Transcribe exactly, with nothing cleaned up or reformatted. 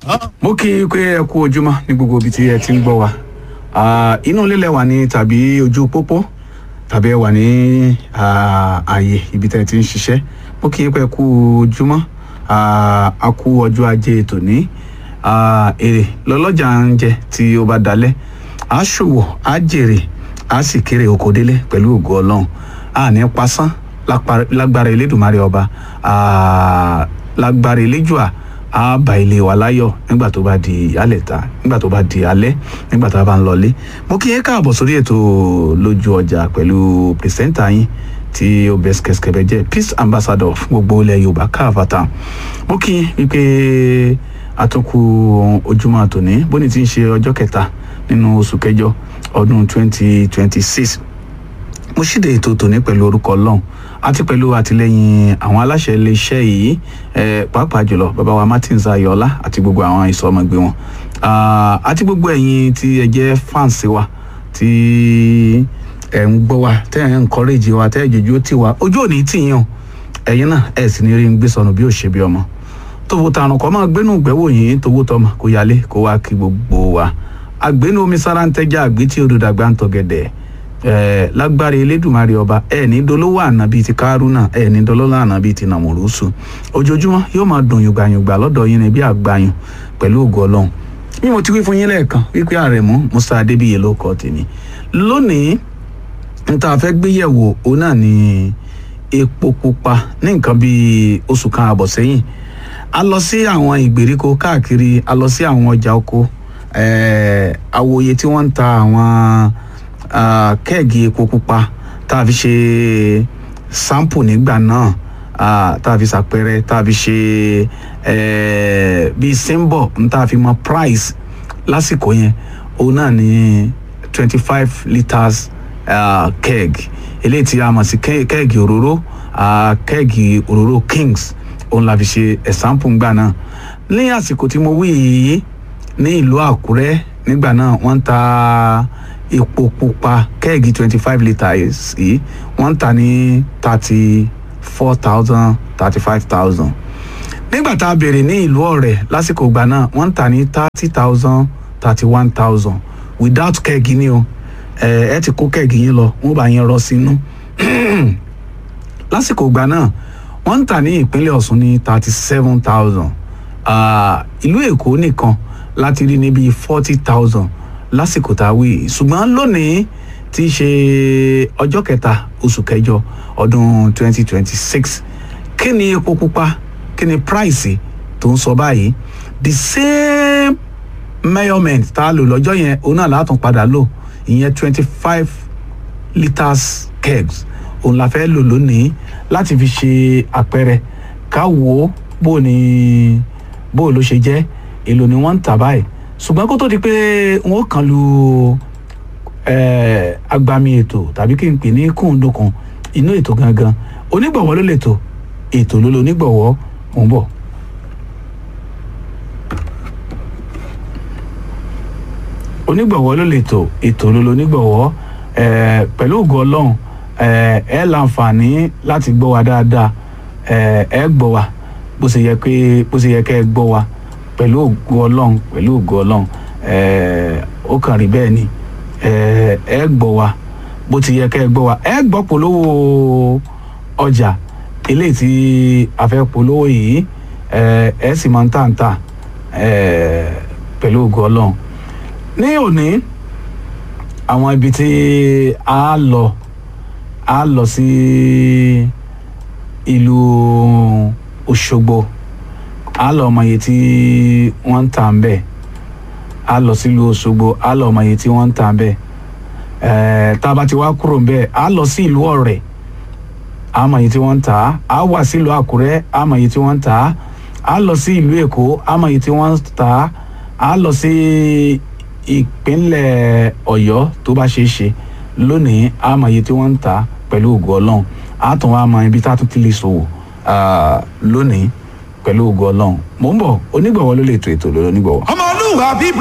mo kí i pé ẹ kú ojúmọ́ ní gbogbo ibi tí ẹ ti ń gbọ́ wa inú ilé lẹ wà ní tàbí ojú pópó tàbí ẹ wà ní ààyè ibi tẹ́ ẹ ti ń ṣiṣẹ́ mo kí i pé ẹ kú ojúmọ́ a kú ọjọ́ ajé tòní èrè lọ́lọ́jà ń jẹ tí ó bá dalẹ̀ a ṣòwò a jèrè a sì kéré oko délé pẹ̀lú ògo Ọlọ́run a ní pasán lágbára Elédùmarè ọba lágbára Eléjùà a bá ilé wa láyọ̀ nígbà tó bá di ìyálẹ̀ta nígbà tó bá di alẹ́ nígbà tá a bá ń lọlé mo kí yín káàbọ̀ sórí ètò lójú ọjà pẹ̀lú pìrìsẹ́ńtà yín tí ó bẹ́ skẹ́skẹ́bẹ́ jẹ́ peace ambassador fún gbogbo ilẹ̀ Yorùbá káàfàtà mo kí yín wípé àtúnkù ojúmọ́ àtòní bóni tí ń ṣe ọjọ́ kẹta nínú oṣù kẹjọ ọdún twenty twenty six mo ṣíde ètò tòní pẹ̀lú orúkọ Ọlọ́run àti pẹ̀lú àtìlẹ́yìn àwọn aláṣẹ iléeṣẹ́ yìí pàápàá jùlọ bàbá wa Martins Ayọ̀ọ́lá àti gbogbo àwọn ìsọmọgbé wọn àti gbogbo ẹ̀yin tí ẹ jẹ́ fans wa tí ẹ ń gbọ́ wa tẹ́ ẹ ń encourage wa tẹ́ ẹ jòjú tì wá ojú òní tì yín o ẹ̀yin náà ẹ̀ sì ní rí ń gbé sọnù bí ò ṣe bí ọmọ tòwó tààrùn kọ́ máa gbénú gbẹ́wò yìí tòwó tọmọ kó yálé kó wá kí gbogbo wa àgbénú omi sára ń tẹ́jà àgbé tí odò dàgbà ń tọ̀gẹ̀dẹ̀ ẹ lágbára Elédùmarè ọba ẹ ní dolówó àná bíi ti Kárúnà ẹ ní dolówó àná bíi ti Nàmúrúsù ojoojúmọ́ yóò máa dùn yùgbàyùgbà lọ́dọ̀ yín ní bí àgbáyùn pẹ̀lú ògo Ọlọ́run bí mo ti wí fún yín lẹ́ẹ̀kan wípé Àrẹ̀mú Musa Adébíyè ló kọ́ tèmi lónìí n ta fẹ́ gbé yẹ̀wò òun náà ni epo pupa ní nǹkan bíi oṣù kan àbọ̀ sẹ́yìn a lọ sí àwọn ìgbèríko káàkiri a lọ sí àwọn ọjà oko àwòye tí wọ́n ń ta àwọn kẹ́ẹ̀gì epo pupa tá a fi ṣe sample nígbà náà tá a fi ṣàpẹẹrẹ tá a fi ṣe bíi symbol n tá a fi mọ price lásìkò yẹn òun náà ní twenty five litres keg eléyìí tí a mọ̀ sí kẹ́ẹ̀gì òróró kẹ́ẹ̀gì òróró Kings òun la fi ṣe example ngbà náà ní àsìkò tí mo wí yìí ní ìlú Àkúrẹ́ nígbà náà wọ́n ń ta epo pupa kẹ́ẹ̀gì twenty five litres yìí wọ́n ń ta ní thirty four thousand thirty five thousand nígbà tá a bèrè ní ìlú Ọ̀rẹ́ lásìkò ìgbà náà wọ́n ń ta ní thirty thousand thirty one thousand without kẹ́ẹ̀gì ni o ẹ ẹ ti kó kẹ́ẹ̀gì yín lọ wọ́n bá yín rọ sínú lásìkò ìgbà náà wọ́n ń tà ní ìpínlẹ̀ Ọ̀ṣun ní thirty seven thousand ìlú Èkó nìkan láti rí níbi forty thousand lásìkò tá a wí ṣùgbọ́n lónìí tí í ṣe ọjọ́ kẹta oṣù kẹjọ ọdún twenty twenty six kí ni epo pupa kí ni price tó ń sọ báyìí the same measurement tá a lò lọ́jọ́ yẹn òun náà látún padà lò ìyẹn twenty five litres kegs òun la fẹ́ lò lónìí láti fi ṣe àpẹẹrẹ ká wò ó bó ni bó ló ṣe jẹ́ èlò ni wọ́n ń tà báyìí ṣùgbọ́n kó tó di pé wọ́n kàn lu agbami ètò tàbí kí n pè ní kùndùnkùn inú ètò gangan onígbọ̀wọ́ ló lè tò ètò ló lè onígbọ̀wọ́ mò ń bọ̀. onígbọ̀wọ́ ló lè tò ètò ló lè onígbọ̀wọ́ pẹ̀lú ògo Ọlọ́run ẹ láǹfààní láti gbọ́ wa dáadáa ẹ gbọ́ wa bó ṣe yẹ pé bó ṣe yẹ kẹ́ ẹ gbọ́ wa pẹ̀lú ògo Ọlọ́run pẹ̀lú ògo Ọlọ́run ó kàn rí bẹ́ẹ̀ ni ẹ gbọ́ wa bó ti yẹ kẹ́ ẹ gbọ́ wa ẹ gbọ́ polówó ọjà eléyìí tí a fẹ́ polówó yìí ẹ sì máa ń tà ń tà pẹ̀lú ògo Ọlọ́run ní òní àwọn ibi tí a lọ a lọ sí ìlú Òṣogbo a lọ mọ iye tí wọ́n ń tà ń bẹ̀ a lọ sílùú Òṣogbo a lọ mọ iye tí wọ́n ń tà ń bẹ̀ ẹ̀ẹ́ tá a bá ti wá kúrò ń bẹ̀ a lọ sí ìlú Ọ̀rẹ́ a mọ iye tí wọ́n ń tà á wá sílùú Àkúrẹ́ a mọ iye tí wọ́n ń tà á a lọ sí ìlú Èkó a mọ iye tí wọ́n ń tà á a lọ sí ìpínlẹ̀ Ọ̀yọ́ tó bá ṣeé ṣe lónìí a mọ iye tí wọ́n ń tà á pẹ̀lú ògo Ọlọ́run a tún wá mọ ibi tá a tún ti lè ṣòwò lónìí pẹ̀lú ògo Ọlọ́run mò ń bọ̀ onígbọ̀wọ́ ló lè tó ètò lórí onígbọ̀wọ́. ọmọ olúwa bí